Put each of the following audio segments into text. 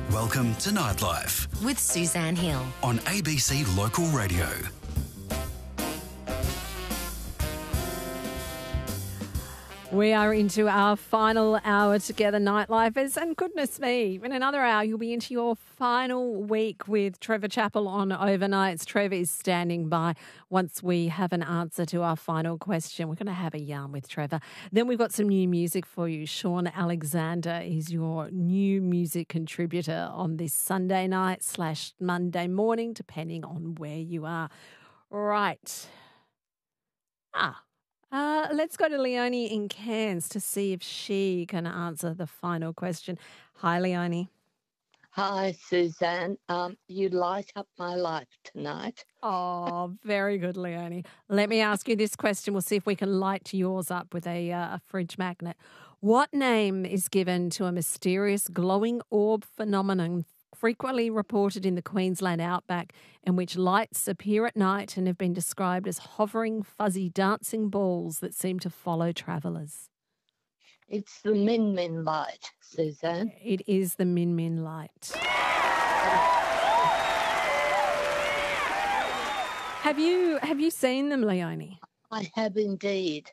Welcome to Nightlife with Suzanne Hill on ABC Local Radio. We are into our final hour together, Nightlifers, and goodness me, in another hour you'll be into your final week with Trevor Chappell on Overnights. Trevor is standing by once we have an answer to our final question. We're going to have a yarn with Trevor. Then we've got some new music for you. Sean Alexander is your new music contributor on this Sunday night / Monday morning, depending on where you are. Right. Let's go to Leonie in Cairns to see if she can answer the final question. Hi, Leonie. Hi, Suzanne. You light up my life tonight. Oh, very good, Leonie. Let me ask you this question. We'll see if we can light yours up with a fridge magnet. What name is given to a mysterious glowing orb phenomenon frequently reported in the Queensland outback, in which lights appear at night and have been described as hovering, fuzzy, dancing balls that seem to follow travellers? It's the Min Min light, Suzanne. It is the Min Min light. Have you seen them, Leonie? I have indeed.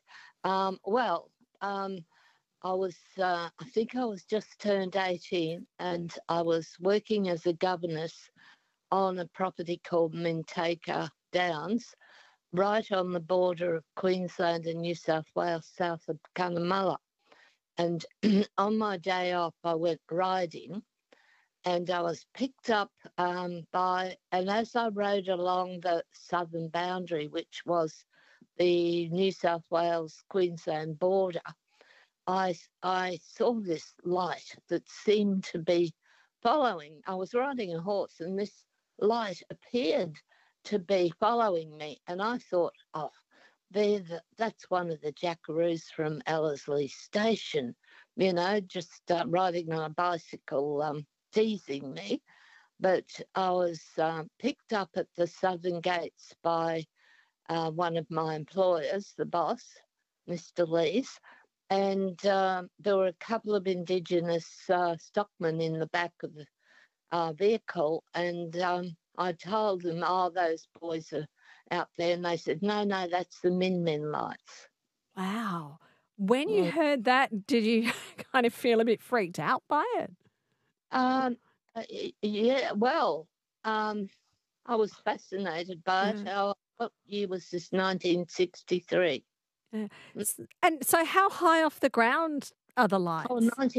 I think I was just turned 18 and I was working as a governess on a property called Mintaka Downs, right on the border of Queensland and New South Wales, south of Cunnamulla. And on my day off, I went riding and I was picked up and as I rode along the southern boundary, which was the New South Wales-Queensland border, I saw this light that seemed to be following. I was riding a horse and this light appeared to be following me. And I thought, that's one of the jackaroos from Ellerslie Station, just riding on a bicycle, teasing me. But I was picked up at the Southern Gates by one of my employers, the boss, Mr. Lees. And there were a couple of Indigenous stockmen in the back of the vehicle. And I told them, those boys are out there. And they said, no, that's the Min Min lights. Wow. When you heard that, did you kind of feel a bit freaked out by it? I was fascinated by it. What year was this? 1963. And so how high off the ground are the lights?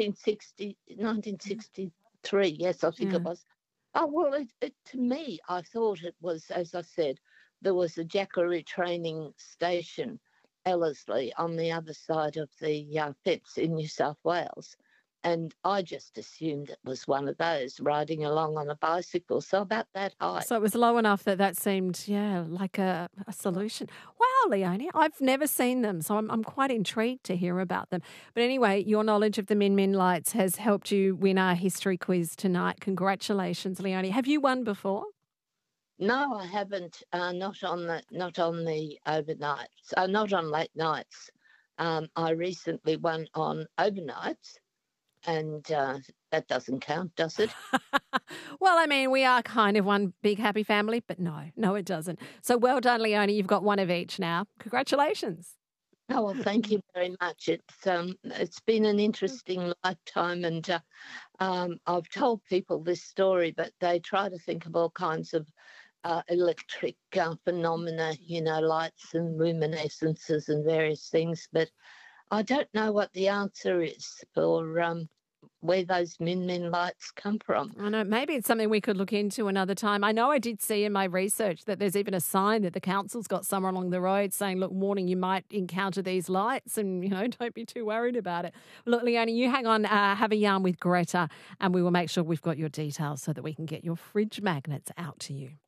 1963, yes, I think it was. To me, I thought it was, as I said, there was a jackaroo training station, Ellerslie, on the other side of the fence in New South Wales. And I just assumed it was one of those riding along on a bicycle, so about that high. So it was low enough that seemed, like a solution. Wow, Leonie, I've never seen them, so I'm quite intrigued to hear about them. But anyway, your knowledge of the Min Min lights has helped you win our history quiz tonight. Congratulations, Leonie. Have you won before? No, I haven't. Not on the overnights. Not on late nights. I recently won on overnights. And that doesn't count, does it? Well, I mean, we are kind of one big happy family, but no, it doesn't. So well done, Leonie. You've got one of each now. Congratulations. Oh, well, thank you very much. It's been an interesting lifetime, and I've told people this story, but they try to think of all kinds of electric phenomena, lights and luminescences and various things, but I don't know what the answer is for where those Min Min lights come from. I know, maybe it's something we could look into another time. I know I did see in my research that there's even a sign that the council's got somewhere along the road saying, look, warning, you might encounter these lights and, don't be too worried about it. Look, Leonie, you hang on, have a yarn with Greta and we will make sure we've got your details so that we can get your fridge magnets out to you.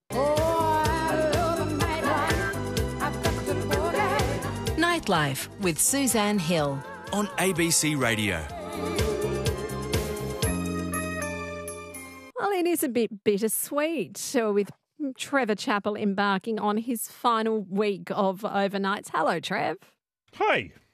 Nightlife with Suzanne Hill on ABC Radio. Well, it is a bit bittersweet with Trevor Chappell embarking on his final week of overnights. Hello, Trev. Hey,